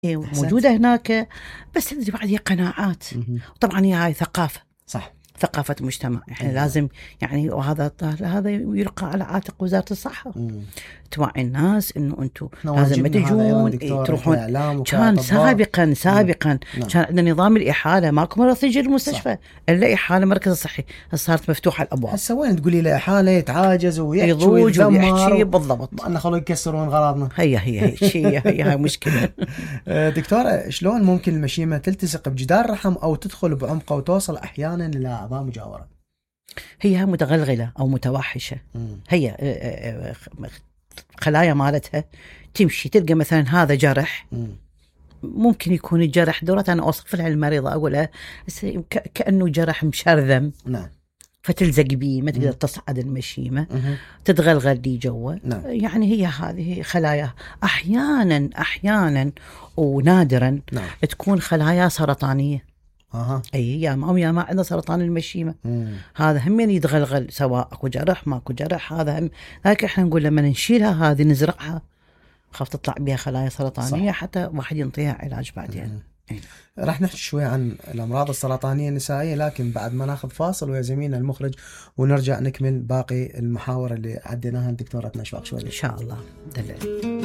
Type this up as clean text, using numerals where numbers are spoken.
موجودة هناك، بس تدري بعد هي قناعات. طبعا هي ثقافة، صح، ثقافة مجتمع. احنا لازم يعني، وهذا يلقى على عاتق وزارة الصحة توعي الناس انه انتم لازم تجون تروحون. كان سابقا كان عندنا نظام الإحالة، ماكو مرة تجي المستشفى الا إحالة مركز صحي، صارت مفتوحة الابواب. هسه وين تقولي له إحالة يتعاجز ويحكي ويحكي بالضبط، ما خلوا يكسرون غراضنا. هي مشكلة. دكتورة، شلون ممكن المشيمة تلتصق بجدار الرحم او تدخل بعمقه وتوصل احيانا لأعضاء مجاورة؟ هي متغلغلة او متوحشة. هي خلايا مالتها تمشي، تلقى مثلا هذا جرح، ممكن يكون الجرح دورات أنا أوصف لها المريضة أقولها كأنه جرح مشرذم. نعم. فتلزق بيه، ما تقدر تصعد المشيمة، تتغلغل لي جوا. يعني هي هذه خلايا أحيانا ونادرا تكون خلايا سرطانية. يا ما عندنا سرطان المشيمة، هذا هم يتغلغل سواء أكو جرح ماكو جرح. هذا هم، لكن احنا نقول لما نشيلها هذه نزرعها، خاف تطلع بها خلايا سرطانية. صح. حتى واحد ينطيها علاج بعدين. راح نحكي شوي عن الأمراض السرطانية النسائية، لكن بعد ما ناخذ فاصل ويا زميلنا المخرج ونرجع نكمل باقي المحاور اللي عديناها لدكتورتنا أشواق شوي. إن شاء الله. دلعي.